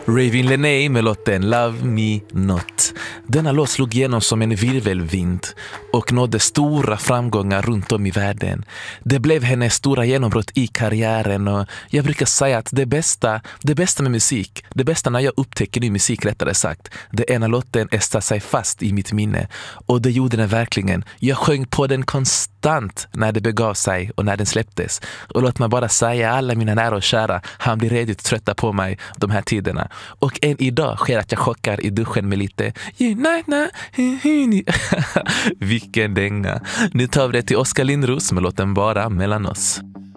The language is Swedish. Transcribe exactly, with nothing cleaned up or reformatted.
Raven Lenae med låten Love Me Not. Denna låt slog igenom som en virvelvind och nådde stora framgångar runt om i världen. Det blev hennes stora genombrott i karriären, och jag brukar säga att det bästa, det bästa med musik, det bästa när jag upptäcker ny musik rättare sagt, det är när låten ästar sig fast i mitt minne. Och det gjorde den verkligen. Jag sjöng på den konstant när det begav sig och när den släpptes. Och låt mig bara säga, alla mina nära och kära, han blir redigt trötta på mig de här tiderna. Och än idag sker att jag chockar i duschen med lite vilken dänga. Nu tar vi det till Oskar Lindros med låten Bara mellan oss.